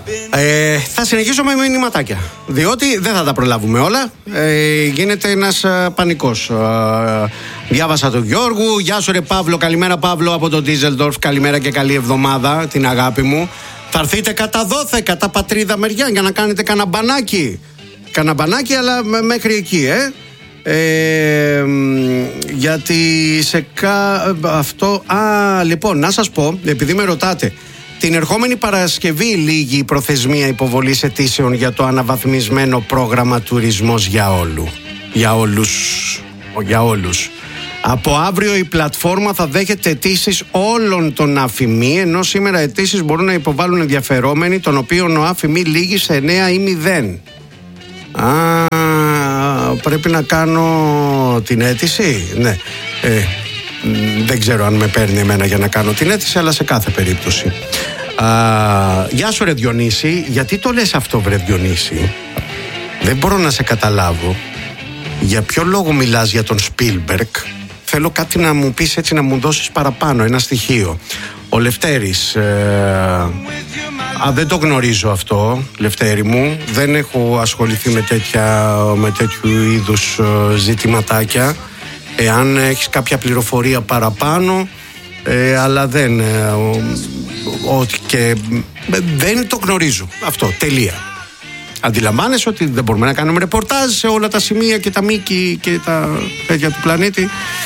Θα συνεχίσω με μηνυματάκια, διότι δεν θα τα προλάβουμε όλα. Γίνεται ένας πανικός. Διάβασα τον Γιώργου. Γεια σου ρε Παύλο, καλημέρα Παύλο από το Ντίζελντορφ. Καλημέρα και καλή εβδομάδα, την αγάπη μου. Θα έρθετε κατά δόθε, κατά πατρίδα μεριά, για να κάνετε καναμπανάκι. Καναμπανάκι, αλλά μέχρι εκεί, γιατί αυτό. Λοιπόν, να σας πω, επειδή με ρωτάτε, την ερχόμενη Παρασκευή λήγει η προθεσμία υποβολής αιτήσεων για το αναβαθμισμένο πρόγραμμα Τουρισμός για όλους. Από αύριο η πλατφόρμα θα δέχεται αιτήσεις όλων των ΑΦΙΜΗ, ενώ σήμερα αιτήσεις μπορούν να υποβάλουν ενδιαφερόμενοι, των οποίων ο ΑΦΙΜΗ λήγει σε 9 ή 0. Πρέπει να κάνω την αίτηση. Ναι. Δεν ξέρω αν με παίρνει εμένα για να κάνω την αίτηση, αλλά σε κάθε περίπτωση. Γεια σου ρε Διονύση. Γιατί το λες αυτό βρε Διονύση? Δεν μπορώ να σε καταλάβω. Για ποιο λόγο μιλάς για τον Σπίλμπεργκ? Θέλω κάτι να μου πεις, έτσι να μου δώσεις παραπάνω, ένα στοιχείο. Ο Λευτέρης, δεν το γνωρίζω αυτό, Λευτέρη μου. Δεν έχω ασχοληθεί με τέτοιου είδους ζητηματάκια. Εάν έχεις κάποια πληροφορία παραπάνω, αλλά δεν δεν το γνωρίζω αυτό, τελεία. Αντιλαμβάνεσαι ότι δεν μπορούμε να κάνουμε ρεπορτάζ σε όλα τα σημεία και τα μήκη και τα τέτοια του πλανήτη.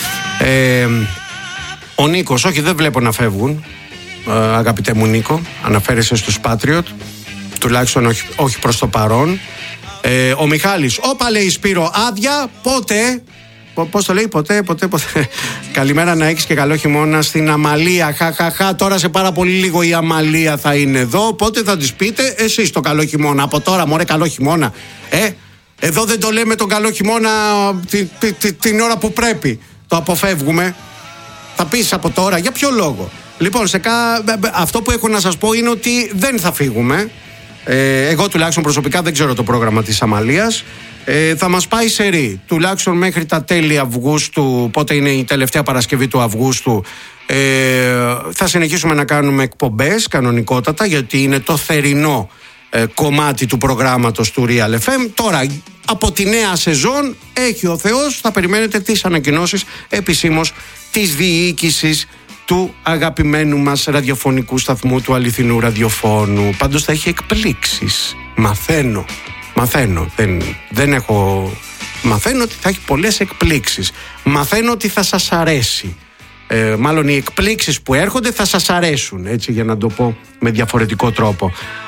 Ο Νίκος, όχι, δεν βλέπω να φεύγουν, αγαπητέ μου Νίκο. Αναφέρεσαι στους Patriot, τουλάχιστον όχι προς το παρόν. Ο Μιχάλης, όπα λέει Σπύρο, άδεια, πότε? Πώς το λέει, ποτέ. Καλημέρα να έχεις και καλό χειμώνα στην Αμαλία. Χαχαχα, τώρα σε πάρα πολύ λίγο η Αμαλία θα είναι εδώ. Πότε θα της πείτε εσείς το καλό χειμώνα? Από τώρα, μωρέ, καλό χειμώνα. Εδώ δεν το λέμε τον καλό χειμώνα την ώρα που πρέπει. Το αποφεύγουμε. Θα πεις από τώρα, για ποιο λόγο? Λοιπόν, αυτό που έχω να σας πω είναι ότι δεν θα φύγουμε. Εγώ τουλάχιστον προσωπικά δεν ξέρω το πρόγραμμα της Αμαλίας. Θα μας πάει σε ρί, τουλάχιστον μέχρι τα τέλη Αυγούστου. Πότε είναι η τελευταία Παρασκευή του Αυγούστου? Θα συνεχίσουμε να κάνουμε εκπομπές κανονικότατα, γιατί είναι το θερινό κομμάτι του προγράμματος του Real FM. Τώρα από τη νέα σεζόν έχει ο Θεός, θα περιμένετε τις ανακοινώσεις επισήμως της διοίκησης του αγαπημένου μας ραδιοφωνικού σταθμού, του αληθινού ραδιοφώνου. Πάντως θα έχει εκπλήξεις. Μαθαίνω, δεν έχω. Μαθαίνω ότι θα έχει πολλές εκπλήξεις. Μαθαίνω ότι θα σας αρέσει. Μάλλον οι εκπλήξεις που έρχονται θα σας αρέσουν, έτσι, για να το πω με διαφορετικό τρόπο.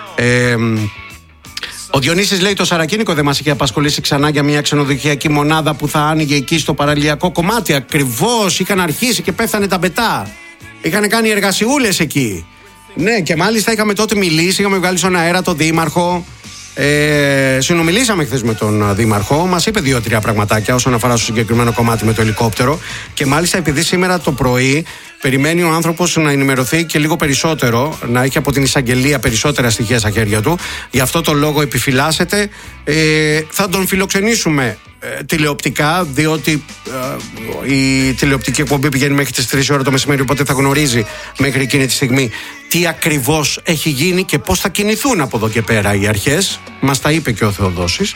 Ο Διονύσης λέει, το Σαρακίνικο δεν μας είχε απασχολήσει ξανά για μια ξενοδοχειακή μονάδα που θα άνοιγε εκεί στο παραλιακό κομμάτι? Ακριβώς, είχαν αρχίσει και πέφτανε τα μπετά. Είχαν κάνει εργασιούλες εκεί. Ναι, και μάλιστα είχαμε τότε μιλήσει, είχαμε βγάλει στον αέρα τον Δήμαρχο. Συνομιλήσαμε χθες με τον Δήμαρχο. Μας είπε 2-3 πραγματάκια όσον αφορά στο συγκεκριμένο κομμάτι με το ελικόπτερο. Και μάλιστα επειδή σήμερα το πρωί περιμένει ο άνθρωπος να ενημερωθεί και λίγο περισσότερο, να έχει από την εισαγγελία περισσότερα στοιχεία στα χέρια του, γι' αυτό το λόγο επιφυλάσσεται. Θα τον φιλοξενήσουμε τηλεοπτικά, διότι η τηλεοπτική εκπομπή πηγαίνει μέχρι τις 3 ώρα το μεσημέρι, οπότε θα γνωρίζει μέχρι εκείνη τη στιγμή τι ακριβώς έχει γίνει και πώς θα κινηθούν από εδώ και πέρα οι αρχές. Μας τα είπε και ο Θεοδόσης.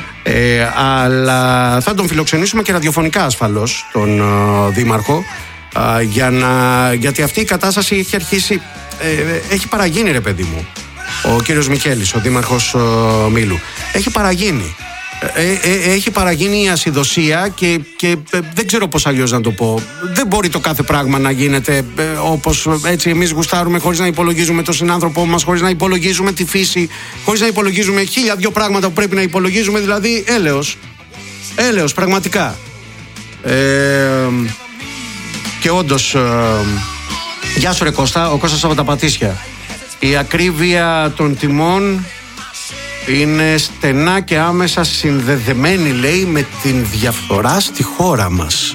Αλλά θα τον φιλοξενήσουμε και ραδιοφωνικά ασφαλώς τον Δήμαρχο, γιατί αυτή η κατάσταση έχει αρχίσει, έχει παραγίνει ρε παιδί μου. Ο κύριος Μικέλης, ο Δήμαρχος Μήλου, έχει παραγίνει. Έχει παραγίνει η ασυδοσία και δεν ξέρω πώς αλλιώς να το πω. Δεν μπορεί το κάθε πράγμα να γίνεται όπως έτσι εμείς γουστάρουμε, χωρίς να υπολογίζουμε τον συνάνθρωπό μας, χωρίς να υπολογίζουμε τη φύση, χωρίς να υπολογίζουμε 1002 πράγματα που πρέπει να υπολογίζουμε. Δηλαδή έλεος πραγματικά. Και όντως, γεια σου ρε Κώστα, ο Κώστας από τα Πατήσια. Η ακρίβεια των τιμών είναι στενά και άμεσα συνδεδεμένη, λέει, με την διαφθορά στη χώρα μας.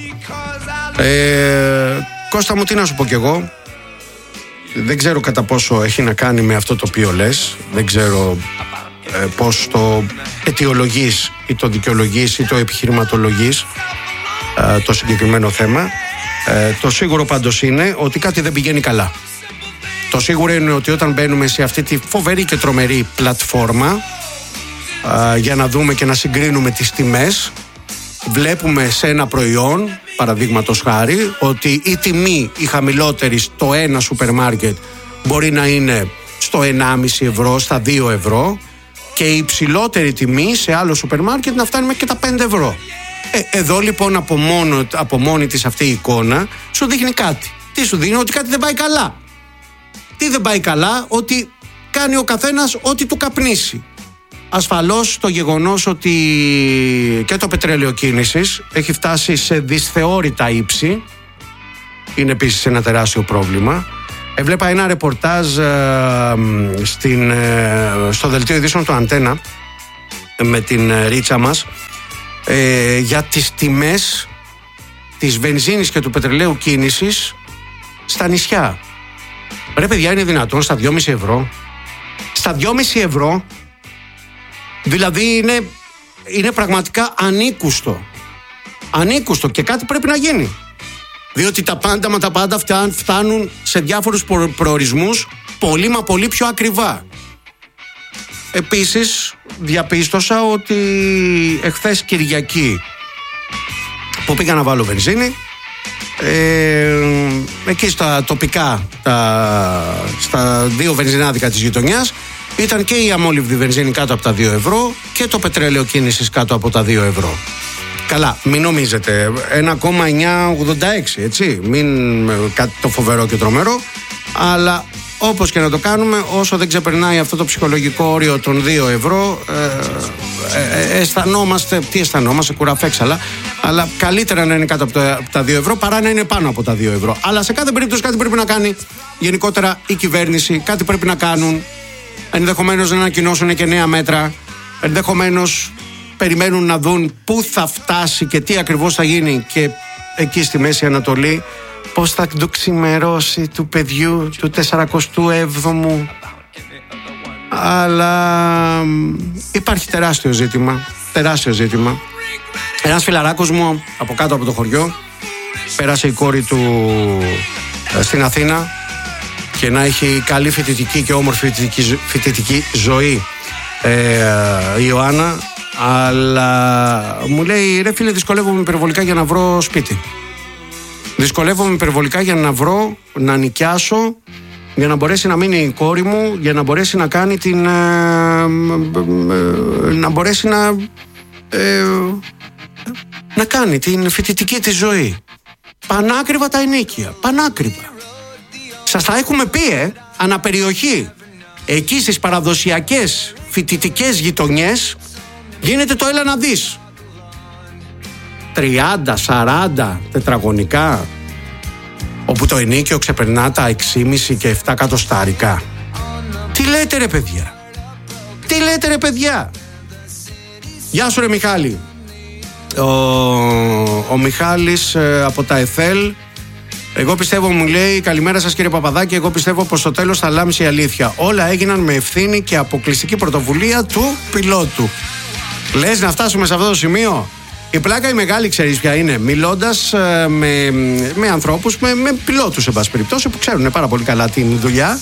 Κώστα μου, τι να σου πω κι εγώ. Δεν ξέρω κατά πόσο έχει να κάνει με αυτό το οποίο λες. Δεν ξέρω πώς το αιτιολογείς ή το δικαιολογείς ή το επιχειρηματολογείς το συγκεκριμένο θέμα. Το σίγουρο πάντως είναι ότι κάτι δεν πηγαίνει καλά. Το σίγουρο είναι ότι όταν μπαίνουμε σε αυτή τη φοβερή και τρομερή πλατφόρμα για να δούμε και να συγκρίνουμε τις τιμές, βλέπουμε σε ένα προϊόν, παραδείγματος χάρη, ότι η τιμή η χαμηλότερη στο ένα σούπερ μάρκετ μπορεί να είναι στο 1,5 ευρώ, στα 2 ευρώ, και η υψηλότερη τιμή σε άλλο σούπερ μάρκετ να φτάνει μέχρι και τα 5 ευρώ. Εδώ λοιπόν από μόνη της αυτή η εικόνα σου δείχνει κάτι. Τι σου δείχνει? Ότι κάτι δεν πάει καλά. Τι δεν πάει καλά? Ότι κάνει ο καθένας ό,τι του καπνίσει. Ασφαλώς το γεγονός ότι και το πετρέλαιο κίνησης έχει φτάσει σε δυσθεώρητα ύψη είναι επίσης ένα τεράστιο πρόβλημα. Έβλεπα ένα ρεπορτάζ στο δελτίο ειδήσεων του Αντένα με την ρίτσα μας για τις τιμές της βενζίνης και του πετρελαίου κίνησης στα νησιά. Ρε παιδιά, είναι δυνατόν στα 2,5 ευρώ? Στα 2,5 ευρώ, δηλαδή είναι πραγματικά ανήκουστο. Ανήκουστο, και κάτι πρέπει να γίνει. Διότι τα πάντα μα τα πάντα φτάνουν σε διάφορους προορισμούς πολύ μα πολύ πιο ακριβά. Επίσης διαπίστωσα ότι εχθές Κυριακή που πήγα να βάλω βενζίνη, εκεί στα τοπικά, στα 2 βενζινάδικα της γειτονιάς, ήταν και η αμόλυβδη βενζίνη κάτω από τα 2 ευρώ και το πετρέλαιο κίνησης κάτω από τα 2 ευρώ. Καλά, μην νομίζετε, 1,986, έτσι, μην κάτι το φοβερό και τρομερό, αλλά όπως και να το κάνουμε, όσο δεν ξεπερνάει αυτό το ψυχολογικό όριο των 2 ευρώ, αισθανόμαστε κουραφέξαλα, αλλά καλύτερα να είναι κάτω από τα 2 ευρώ παρά να είναι πάνω από τα 2 ευρώ. Αλλά σε κάθε περίπτωση κάτι πρέπει να κάνει γενικότερα η κυβέρνηση, κάτι πρέπει να κάνουν, ενδεχομένως να ανακοινώσουν και νέα μέτρα, ενδεχομένως περιμένουν να δουν πού θα φτάσει και τι ακριβώς θα γίνει και εκεί στη Μέση Ανατολή, πώς θα το ξημερώσει του παιδιού του 47ου. Αλλά υπάρχει τεράστιο ζήτημα. Ένας φιλαράκος μου από κάτω από το χωριό, πέρασε η κόρη του στην Αθήνα, και να έχει καλή φοιτητική και όμορφη φοιτητική ζωή η Ιωάννα, αλλά μου λέει, ρε φίλε, δυσκολεύομαι υπερβολικά για να βρω σπίτι. Δυσκολεύομαι υπερβολικά για να βρω, να νοικιάσω, για να μπορέσει να μείνει η κόρη μου, για να μπορέσει να κάνει να μπορέσει να κάνει την φοιτητική της ζωή. Πανάκριβα τα ενοίκια, πανάκριβα. Σας τα έχουμε πει, αναπεριοχή. Εκεί στις παραδοσιακές φοιτητικές γειτονιές γίνεται το έλα να δεις. 30-40 τετραγωνικά, όπου το ενίκιο ξεπερνά τα 6,5 και 7 εκατοστάρικα. Τι λέτε ρε παιδιά? Γεια σου ρε Μιχάλη. Ο Μιχάλης από τα ΕΘΕΛ. Εγώ πιστεύω, μου λέει, καλημέρα σας κύριε Παπαδάκη, εγώ πιστεύω πως στο τέλος θα λάμψει η αλήθεια. Όλα έγιναν με ευθύνη και αποκλειστική πρωτοβουλία του πιλότου. Λες να φτάσουμε σε αυτό το σημείο? Η πλάκα η μεγάλη, ξέρεις ποια είναι? Μιλώντας με ανθρώπους, με πιλότους εν πάση περιπτώσει, που ξέρουν πάρα πολύ καλά την δουλειά,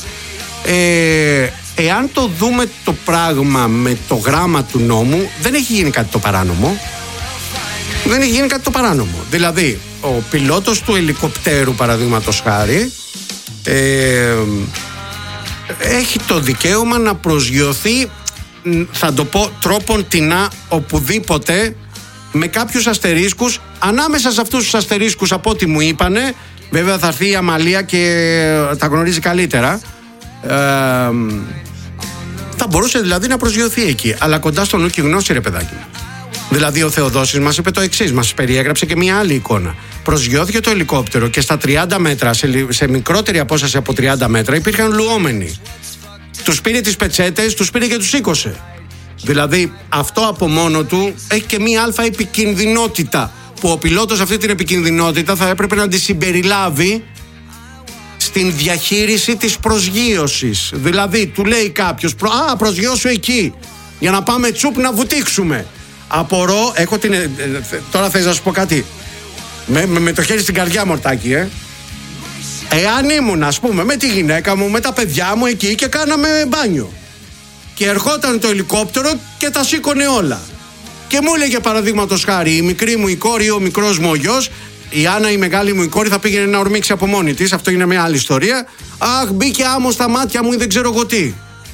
εάν το δούμε το πράγμα με το γράμμα του νόμου, δεν έχει γίνει κάτι το παράνομο. Δηλαδή, ο πιλότος του ελικοπτέρου, παραδείγματος χάρη, έχει το δικαίωμα να προσγειωθεί, θα το πω τρόπον τεινά, οπουδήποτε, με κάποιους αστερίσκους. Ανάμεσα σε αυτούς τους αστερίσκους, από ό,τι μου είπανε, βέβαια θα έρθει η Αμαλία και τα γνωρίζει καλύτερα, θα μπορούσε δηλαδή να προσγειωθεί εκεί, αλλά κοντά στο νου και γνώση, ρε παιδάκι μου. Δηλαδή ο Θεοδόσης μας είπε το εξής, μας περιέγραψε και μια άλλη εικόνα. Προσγειώθηκε το ελικόπτερο και στα 30 μέτρα, σε μικρότερη απόσταση από 30 μέτρα, υπήρχαν λουόμενοι. Τους πήρε τις πετσέτες, τους πήρε και τους σήκωσε. Δηλαδή αυτό από μόνο του έχει και μία αλφα επικινδυνότητα, που ο πιλότος αυτή την επικινδυνότητα θα έπρεπε να τη συμπεριλάβει στην διαχείριση της προσγείωσης. Δηλαδή του λέει κάποιος, προσγειώσου εκεί για να πάμε τσουπ να βουτήξουμε. Απορώ, τώρα θες να σου πω κάτι? Με το χέρι στην καρδιά, μορτάκι, Εάν ήμουν, ας πούμε, με τη γυναίκα μου, με τα παιδιά μου εκεί και κάναμε μπάνιο και ερχόταν το ελικόπτερο και τα σήκωνε όλα και μου έλεγε παραδείγματος χάρη η μικρή μου η κόρη ή ο μικρός μου ο γιος, η Άννα η μεγάλη μου η κόρη θα πήγαινε να ορμήξει από μόνη της, αυτό είναι μια άλλη ιστορία. Αχ, μπήκε άμμο στα μάτια μου ή δεν ξέρω εγώ τι.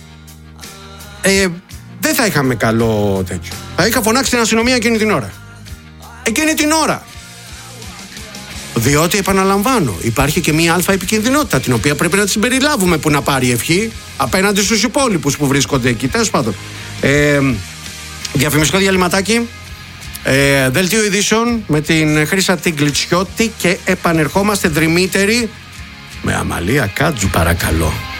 Δεν θα είχαμε καλό τέτοιο. Θα είχα φωνάξει την αστυνομία εκείνη την ώρα. Εκείνη την ώρα. Διότι, επαναλαμβάνω, υπάρχει και μία αλφα επικινδυνότητα την οποία πρέπει να τη συμπεριλάβουμε που να πάρει ευχή απέναντι στους υπόλοιπους που βρίσκονται εκεί. Τέλος πάντων. Διαφημιστικό διαλυματάκι. Δελτίο ειδήσεων με την Χρύσα Τιγκλιτσιώτη και επανερχόμαστε δρυμύτεροι με Αμαλία Κάτζου, παρακαλώ.